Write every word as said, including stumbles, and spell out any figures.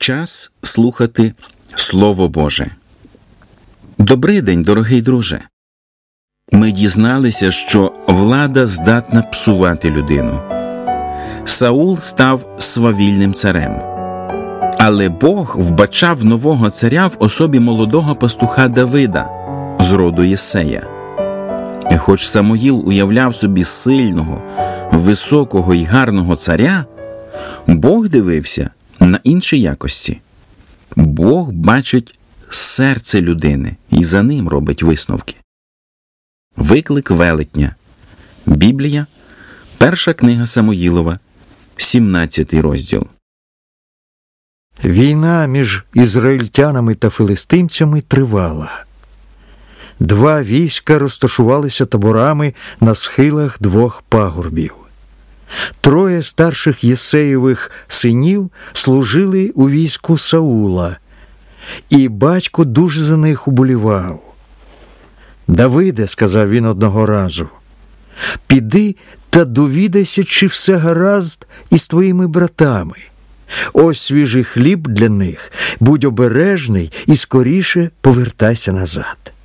Час слухати Слово Боже. Добрий день, дорогий друже. Ми дізналися, що влада здатна псувати людину. Саул став свавільним царем. Але Бог вбачав нового царя в особі молодого пастуха Давида з роду Єсея. І хоч Самуїл уявляв собі сильного, високого і гарного царя, Бог дивився на інші якості. Бог бачить серце людини і за ним робить висновки. Виклик велетня. Біблія, перша книга Самуїлова, сімнадцятий розділ. Війна між ізраїльтянами та филистимцями тривала. Два війська розташувалися таборами на схилах двох пагорбів. Троє старших Єсеєвих синів служили у війську Саула, і батько дуже за них уболівав. «Давиде, – сказав він одного разу, – піди та довідайся, чи все гаразд із твоїми братами. Ось свіжий хліб для них, будь обережний і скоріше повертайся назад».